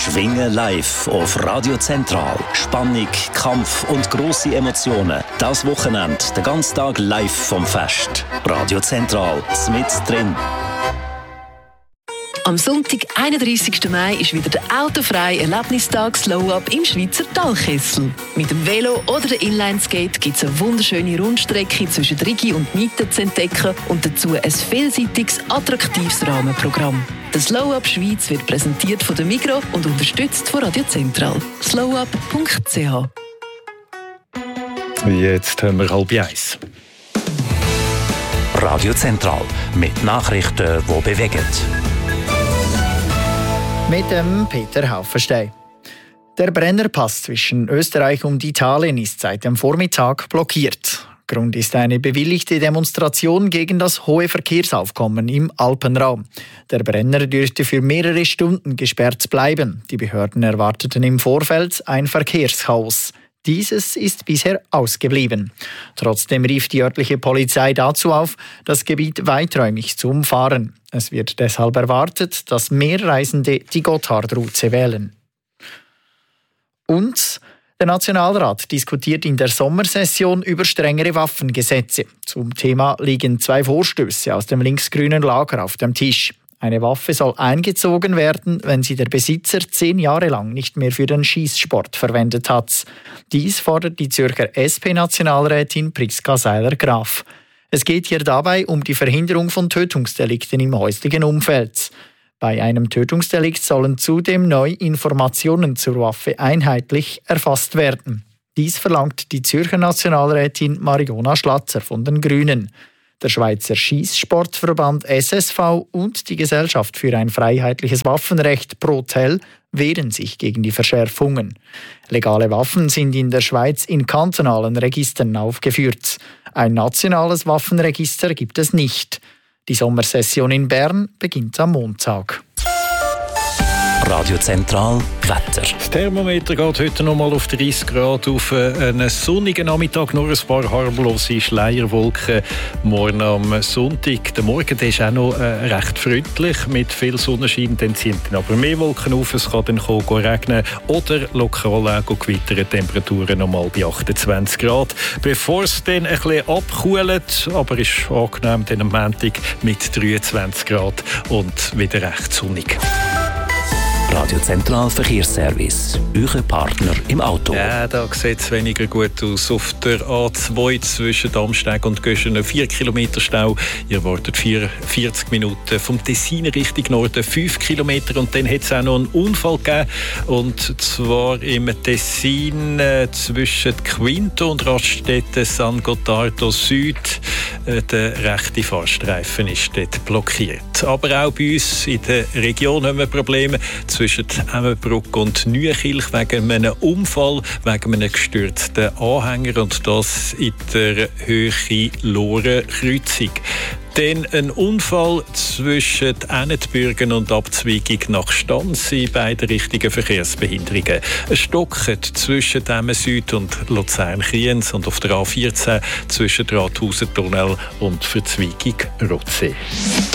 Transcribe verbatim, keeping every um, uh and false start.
Schwingen live auf Radio Zentral. Spannung, Kampf und grosse Emotionen. Das Wochenende, den ganzen Tag live vom Fest. Radio Zentral, mit drin. Am Sonntag, einunddreissigsten Mai, ist wieder der autofreie Erlebnistag Slow-Up im Schweizer Talkessel. Mit dem Velo oder der Inlineskate gibt es eine wunderschöne Rundstrecke zwischen Rigi und Mieten zu entdecken und dazu ein vielseitiges, attraktives Rahmenprogramm. Der Slow-Up Schweiz wird präsentiert von der Migros und unterstützt von Radio Zentral. slowup punkt c h. Jetzt haben wir halb eins. Radio Zentral mit Nachrichten, die bewegen. Mit dem Peter Haufenstein. Der Brennerpass zwischen Österreich und Italien ist seit dem Vormittag blockiert. Grund ist eine bewilligte Demonstration gegen das hohe Verkehrsaufkommen im Alpenraum. Der Brenner dürfte für mehrere Stunden gesperrt bleiben. Die Behörden erwarteten im Vorfeld ein Verkehrschaos. Dieses ist bisher ausgeblieben. Trotzdem rief die örtliche Polizei dazu auf, das Gebiet weiträumig zu umfahren. Es wird deshalb erwartet, dass mehr Reisende die Gotthardroute wählen. Und der Nationalrat diskutiert in der Sommersession über strengere Waffengesetze. Zum Thema liegen zwei Vorstöße aus dem linksgrünen Lager auf dem Tisch. Eine Waffe soll eingezogen werden, wenn sie der Besitzer zehn Jahre lang nicht mehr für den Schießsport verwendet hat. Dies fordert die Zürcher S P-Nationalrätin Priska Seiler-Graf. Es geht hier dabei um die Verhinderung von Tötungsdelikten im häuslichen Umfeld. Bei einem Tötungsdelikt sollen zudem neu Informationen zur Waffe einheitlich erfasst werden. Dies verlangt die Zürcher Nationalrätin Mariona Schlatzer von den Grünen. Der Schweizer Schießsportverband S S V und die Gesellschaft für ein freiheitliches Waffenrecht ProTel wehren sich gegen die Verschärfungen. Legale Waffen sind in der Schweiz in kantonalen Registern aufgeführt. Ein nationales Waffenregister gibt es nicht. Die Sommersession in Bern beginnt am Montag. Radio Zentral Wetter. Das Thermometer geht heute noch mal auf dreißig Grad auf einen sonnigen Nachmittag, nur ein paar harmlose Schleierwolken. Morgen am Sonntag, der Morgen der ist auch noch äh, recht freundlich, mit viel Sonnenschein, dann ziehen dann aber mehr Wolken auf, es kann dann kommen, regnen oder lokal auch gewittern, Temperaturen noch mal bei achtundzwanzig Grad. Bevor es dann ein bisschen abkühlt, aber ist angenehm, dann am Montag mit dreiundzwanzig Grad und wieder recht sonnig. Radio Zentral Verkehrsservice. Euer Partner im Auto. Ja, da sieht es weniger gut aus. Auf der A zwei zwischen Amsteg und Göschen vier Kilometer Stau. Ihr wartet vierzig Minuten. Vom Tessin Richtung Norden fünf Kilometer. Und dann hat es auch noch einen Unfall gegeben. Und zwar im Tessin äh, zwischen Quinto und Raststätte San Gottardo Süd. Äh, der rechte Fahrstreifen ist dort blockiert. Aber auch bei uns in der Region haben wir Probleme zwischen Emmenbruck und Nüechilch wegen einem Unfall, wegen einem gestürzten Anhänger und das in der Höhe Loren-Kreuzung. Dann ein Unfall zwischen Ennetbürgen und Abzweigung nach Stanz in beiden Richtungen Verkehrsbehinderungen. Es stockt zwischen Emmen Süd und Luzern-Kriens und auf der A vierzehn zwischen Rathausen-Tunnel und Verzweigung Rotsee.